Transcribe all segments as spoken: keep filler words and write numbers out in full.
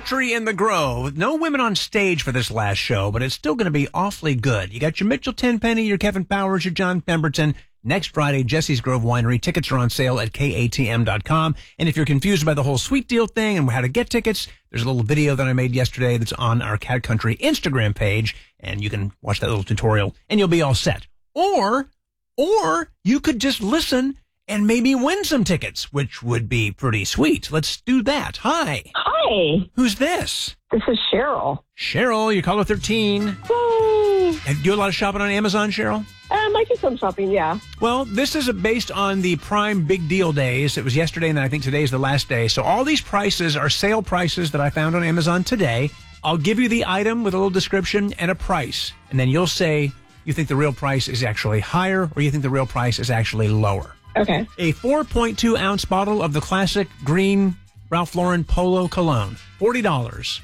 Country in the Grove. No women on stage for this last show, but it's still going to be awfully good. You got your Mitchell Tenpenny, your Kevin Powers, your John Pemberton. Next Friday, Jesse's Grove Winery. Tickets are on sale at K A T M dot com. And if you're confused by the whole sweet deal thing and how to get tickets, there's a little video that I made yesterday that's on our Cat Country Instagram page, and you can watch that little tutorial, and you'll be all set. Or, or you could just listen and maybe win some tickets, which would be pretty sweet. Let's do that. Hi. Hi. Who's this? This is Cheryl. Cheryl, you're caller thirteen. Woo. And do you do a lot of shopping on Amazon, Cheryl? Um, I do some shopping, yeah. Well, this is based on the Prime Big Deal Days. It was yesterday, and I think today is the last day. So all these prices are sale prices that I found on Amazon today. I'll give you the item with a little description and a price, and then you'll say you think the real price is actually higher or you think the real price is actually lower. Okay. A four point two ounce bottle of the classic green Ralph Lauren Polo Cologne, forty dollars.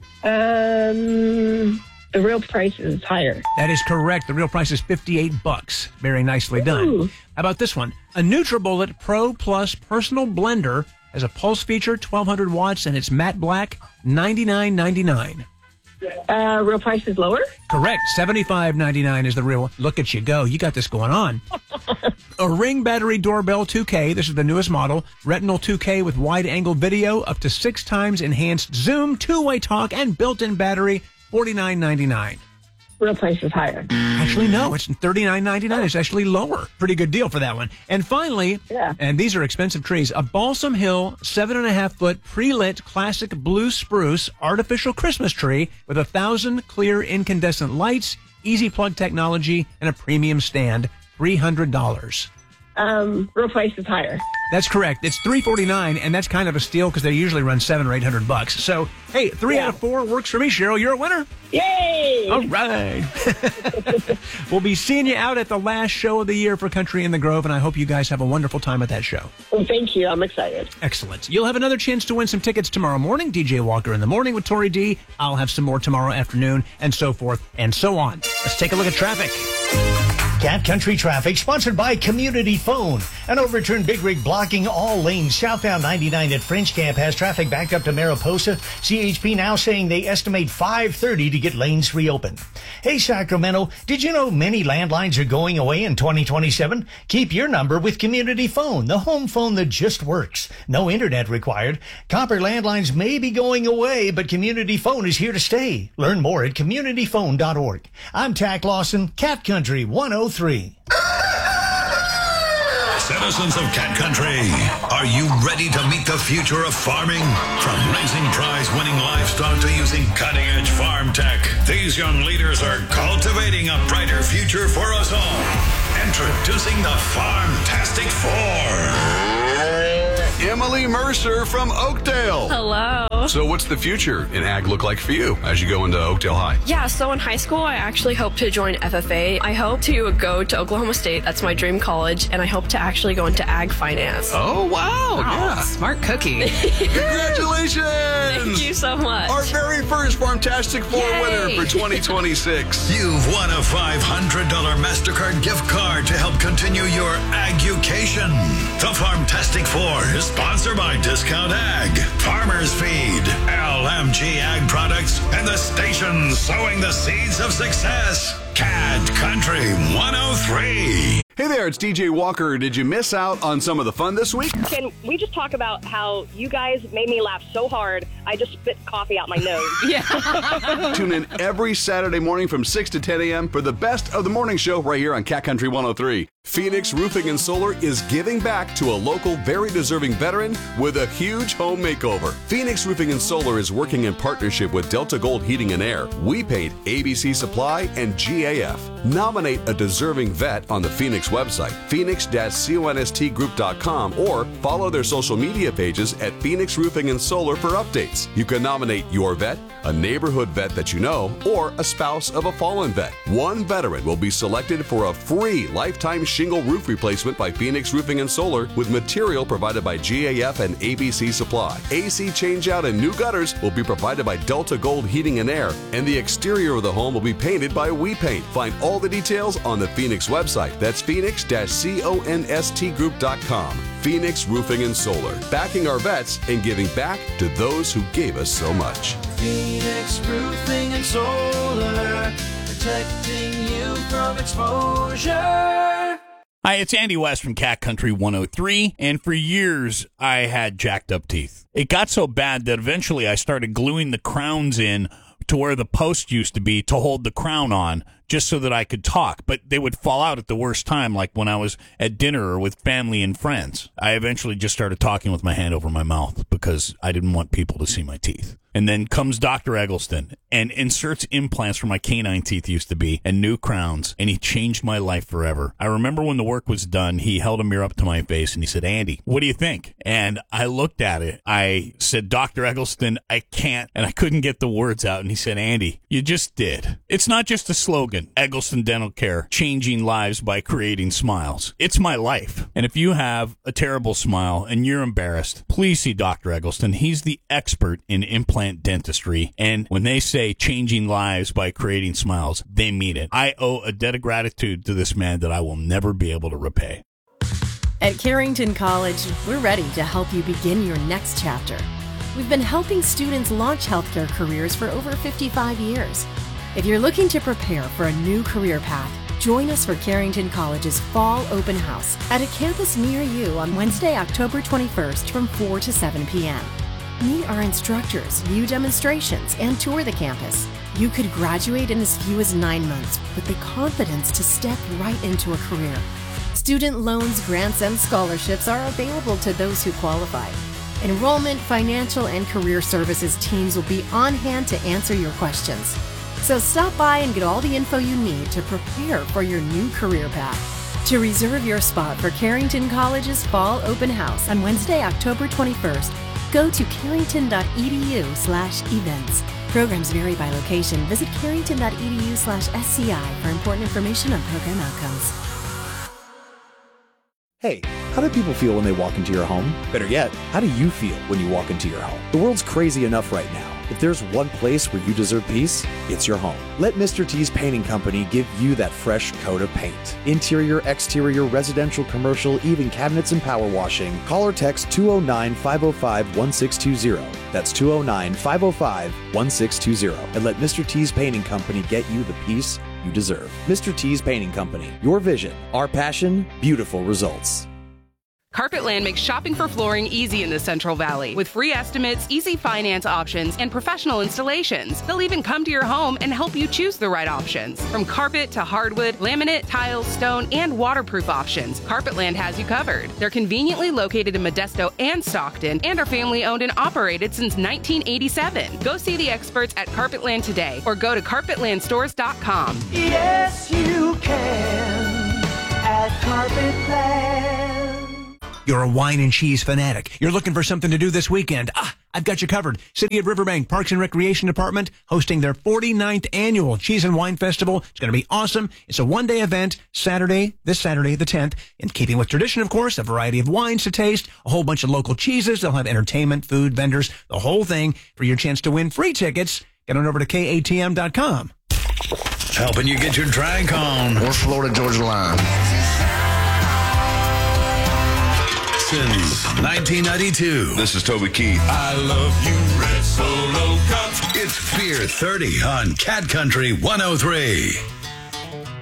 Um, the real price is higher. That is correct. The real price is fifty-eight bucks. Very nicely done. Ooh. How about this one? A NutriBullet Pro Plus Personal Blender has a pulse feature, twelve hundred watts, and it's matte black, ninety-nine ninety-nine. Uh, real price is lower? Correct. seventy-five ninety-nine is the real one. Look at you go. You got this going on. A Ring Battery Doorbell two K. This is the newest model. Retinal two K with wide-angle video, up to six times enhanced zoom, two-way talk, and built-in battery, forty-nine ninety-nine. Real price is higher. Actually, no. It's thirty-nine ninety-nine. It's actually lower. Pretty good deal for that one. And finally, yeah. and these are expensive trees, a Balsam Hill seven and a half foot pre-lit classic blue spruce artificial Christmas tree with a thousand clear incandescent lights, easy plug technology, and a premium stand, three hundred dollars. Um, real price is higher. That's correct. It's three forty-nine, and that's kind of a steal because they usually run seven or eight hundred bucks. So, hey, three yeah. out of four works for me, Cheryl. You're a winner. Yay! All right. We'll be seeing you out at the last show of the year for Country in the Grove, and I hope you guys have a wonderful time at that show. Well, thank you. I'm excited. Excellent. You'll have another chance to win some tickets tomorrow morning. D J Walker in the morning with Tori D. I'll have some more tomorrow afternoon, and so forth and so on. Let's take a look at traffic. Cat Country Traffic, sponsored by Community Phone. An overturned big rig blocking all lanes. Southbound ninety-nine at French Camp has traffic backed up to Mariposa. C H P now saying they estimate five thirty to get lanes reopened. Hey, Sacramento, did you know many landlines are going away in twenty twenty-seven? Keep your number with Community Phone, the home phone that just works. No internet required. Copper landlines may be going away, but Community Phone is here to stay. Learn more at community phone dot org. I'm Tack Lawson, Cat Country one oh three. Citizens of Cat Country, are you ready to meet the future of farming? From raising prize-winning livestock to using cutting-edge farm tech, these young leaders are cultivating a brighter future for us all. Introducing the Farmtastic Four. Emily Mercer from Oakdale. Hello. So what's the future in ag look like for you as you go into Oakdale High? Yeah, so in high school, I actually hope to join F F A. I hope to go to Oklahoma State. That's my dream college. And I hope to actually go into ag finance. Oh, wow. Wow, Yeah. smart cookie. Congratulations. Thank you so much. Our very first Farmtastic Four Yay. winner for twenty twenty-six. You've won a five hundred dollars MasterCard gift card to help continue your agucation. The Farmtastic Four is sponsored by Discount Ag, Farmers Feed, L M G Ag Products, and the station sowing the seeds of success. Cat Country one oh three. Hey there, it's D J Walker. Did you miss out on some of the fun this week? Can we just talk about how you guys made me laugh so hard, I just spit coffee out my nose? Yeah. Tune in every Saturday morning from six to ten a.m. for the best of the morning show right here on Cat Country one oh three. Phoenix Roofing and Solar is giving back to a local, very deserving veteran with a huge home makeover. Phoenix Roofing and Solar is working in partnership with Delta Gold Heating and Air, We Paint, A B C Supply, and G A F. Nominate a deserving vet on the Phoenix website, phoenix dash const group dot com, or follow their social media pages at Phoenix Roofing and Solar for updates. You can nominate your vet, a neighborhood vet that you know, or a spouse of a fallen vet. One veteran will be selected for a free lifetime shingle roof replacement by Phoenix Roofing and Solar with material provided by G A F and A B C Supply. A C changeout and new gutters will be provided by Delta Gold Heating and Air, and the exterior of the home will be painted by We Paint. paint. Find all the details on the Phoenix website. That's phoenix dash const group dot com. Phoenix Roofing and Solar, backing our vets and giving back to those who gave us so much. Phoenix Roofing and Solar, protecting you from exposure. Hi, it's Andy West from Cat Country one oh three, and for years I had jacked up teeth. It got so bad that eventually I started gluing the crowns in to where the post used to be to hold the crown on, just so that I could talk, but they would fall out at the worst time, like when I was at dinner or with family and friends. I eventually just started talking with my hand over my mouth because I didn't want people to see my teeth. And then comes Doctor Eggleston and inserts implants where my canine teeth used to be and new crowns, and he changed my life forever. I remember when the work was done, he held a mirror up to my face and he said, "Andy, what do you think?" And I looked at it. I said, "Doctor Eggleston, I can't," and I couldn't get the words out. And he said, "Andy, you just did." It's not just a slogan, Eggleston Dental Care, changing lives by creating smiles. It's my life. And if you have a terrible smile and you're embarrassed, please see Doctor Eggleston. He's the expert in implant dentistry, and when they say changing lives by creating smiles, they mean it. I owe a debt of gratitude to this man that I will never be able to repay. At Carrington College, we're ready to help you begin your next chapter. We've been helping students launch healthcare careers for over fifty-five years. If you're looking to prepare for a new career path, join us for Carrington College's Fall Open House at a campus near you on Wednesday, October twenty-first from four to seven p.m. Meet our instructors, view demonstrations, and tour the campus. You could graduate in as few as nine months with the confidence to step right into a career. Student loans, grants, and scholarships are available to those who qualify. Enrollment, financial, and career services teams will be on hand to answer your questions. So stop by and get all the info you need to prepare for your new career path. To reserve your spot for Carrington College's Fall Open House on Wednesday, October twenty-first, go to carrington.edu slash events. Programs vary by location. Visit carrington.edu slash SCI for important information on program outcomes. Hey, how do people feel when they walk into your home? Better yet, how do you feel when you walk into your home? The world's crazy enough right now. If there's one place where you deserve peace, it's your home. Let Mister T's Painting Company give you that fresh coat of paint. Interior, exterior, residential, commercial, even cabinets and power washing. Call or text two oh nine, five oh five, one six two zero. That's two oh nine, five oh five, one six two zero. And let Mister T's Painting Company get you the peace you deserve. Mister T's Painting Company. Your vision, our passion, beautiful results. Carpetland makes shopping for flooring easy in the Central Valley with free estimates, easy finance options, and professional installations. They'll even come to your home and help you choose the right options. From carpet to hardwood, laminate, tile, stone, and waterproof options, Carpetland has you covered. They're conveniently located in Modesto and Stockton and are family owned and operated since nineteen eighty-seven. Go see the experts at Carpetland today or go to carpetland stores dot com. Yes, you can at Carpetland. You're a wine and cheese fanatic. You're looking for something to do this weekend. Ah, I've got you covered. City of Riverbank Parks and Recreation Department hosting their forty-ninth annual Cheese and Wine Festival. It's going to be awesome. It's a one-day event, Saturday, this Saturday, the tenth. In keeping with tradition, of course, a variety of wines to taste, a whole bunch of local cheeses. They'll have entertainment, food, vendors, the whole thing. For your chance to win free tickets, get on over to K A T M dot com. Helping you get your drag on. North Florida Georgia Line. Since nineteen ninety-two. This is Toby Keith. I love you, Red Solo Cup. It's Beer thirty on Cat Country one oh three.